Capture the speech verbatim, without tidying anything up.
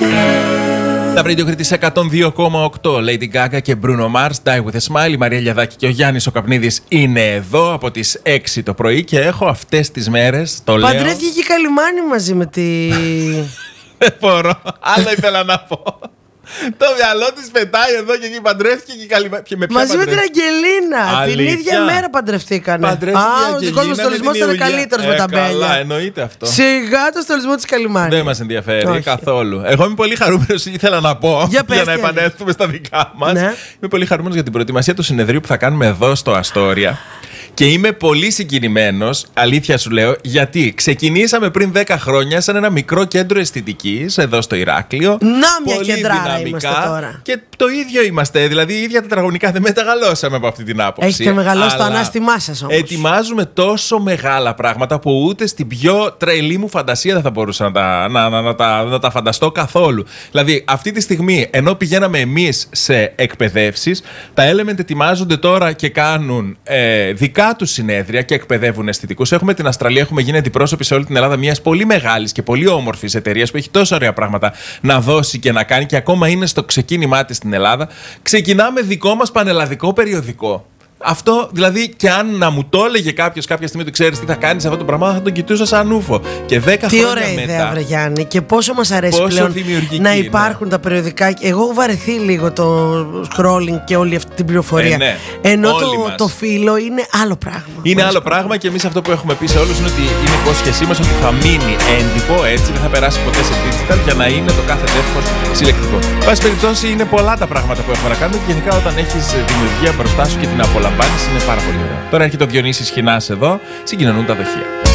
Τα Βρυντιοκριτής εκατόν δύο κόμμα οκτώ. Lady Gaga και Bruno Mars, Die With A Smile. Η Μαρία Λιαδάκη και ο Γιάννης ο Καπνίδης είναι εδώ από τις έξι το πρωί και έχω αυτές τις μέρες, το λέω. Παντρεύτηκε και η Καλυμάνη μαζί με τη... Δεν μπορώ, άλλο ήθελα να πω. Το μυαλό της πετάει εδώ και εκεί, παντρεύτηκε και η Καλυμάνη. Μαζί με την Αγγελίνα. Αλήθεια? Την ίδια μέρα παντρευτήκανε. Παντρεύτηκε Α, ο δικός μου στολισμός ήταν καλύτερος ε, με τα μπέλια. Καλά, εννοείται αυτό. Σιγά το στολισμό της Καλυμάνη. Δεν μας ενδιαφέρει. Όχι. Καθόλου. Εγώ είμαι πολύ χαρούμενος, ήθελα να πω, για, για να επανέλθουμε στα δικά μας. Ναι. Είμαι πολύ χαρούμενος για την προετοιμασία του συνεδρίου που θα κάνουμε εδώ στο Αστόρια. Και είμαι πολύ συγκινημένος, αλήθεια σου λέω, γιατί ξεκινήσαμε πριν δέκα χρόνια σαν ένα μικρό κέντρο αισθητικής εδώ στο Ηράκλειο. Να μια πολύ κεντράρα είμαστε τώρα. Και το ίδιο είμαστε, δηλαδή η ίδια τετραγωνικά δεν μεταγαλώσαμε από αυτή την άποψη. Έχετε μεγαλώσει το ανάστημά σας όμως. Ετοιμάζουμε τόσο μεγάλα πράγματα που ούτε στην πιο τρελή μου φαντασία δεν θα μπορούσα να τα, να, να, να, να, να τα φανταστώ καθόλου. Δηλαδή αυτή τη στιγμή, ενώ πηγαίναμε εμείς σε εκπαιδεύσεις, τα Element ετοιμάζονται τώρα και κάνουν ε, δικά τους συνέδρια και εκπαιδεύουν αισθητικούς. Έχουμε την Αυστραλία, έχουμε γίνει αντιπρόσωποι σε όλη την Ελλάδα μιας πολύ μεγάλης και πολύ όμορφης εταιρείας που έχει τόσο ωραία πράγματα να δώσει και να κάνει και ακόμα είναι στο ξεκίνημά της στην Ελλάδα. Ξεκινάμε δικό μας πανελλαδικό περιοδικό. Αυτό δηλαδή, και αν να μου το έλεγε κάποιος κάποια στιγμή ότι ξέρεις τι θα κάνεις αυτό το πράγμα, θα τον κοιτούσα σαν ούφο. Και δέκα τι χρόνια ωραία μετά. ιδέα, βρε Γιάννη, και πόσο μας αρέσει πόσο πλέον να υπάρχουν ναι. τα περιοδικά. Εγώ έχω βαρεθεί λίγο το scrolling και όλη αυτή την πληροφορία. Ε, ναι. Ενώ το, το φύλλο είναι άλλο πράγμα. Είναι άλλο πράγμα και εμείς αυτό που έχουμε πει σε όλους είναι ότι είναι υπόσχεσή μας ότι θα μείνει έντυπο, έτσι δεν θα περάσει ποτέ σε digital για να είναι το κάθε τεύχος συλλεκτικό. Πάση περιπτώσει, είναι πολλά τα πράγματα που έχουμε να κάνουμε και γενικά όταν έχεις δημιουργία μπροστά σου και την απολαμβάνεις είναι πάρα πολύ ωραία. Τώρα έρχεται ο Διονύσης Χινάς εδώ, συγκοινωνούν τα δοχεία.